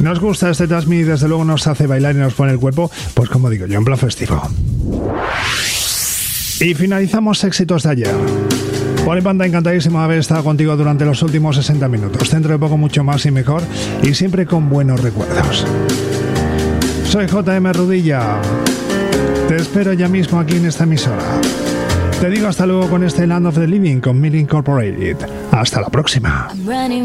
Nos gusta este Touch Me, desde luego nos hace bailar y nos pone el cuerpo, pues como digo yo, en plan festivo. Y finalizamos éxitos de ayer. Poli Panda, encantadísimo de haber estado contigo durante los últimos 60 minutos. Dentro de poco mucho más y mejor, y siempre con buenos recuerdos. Soy JM Rudilla. Te espero ya mismo aquí en esta emisora. Te digo hasta luego con este Land of the Living con Mill Incorporated. Hasta la próxima.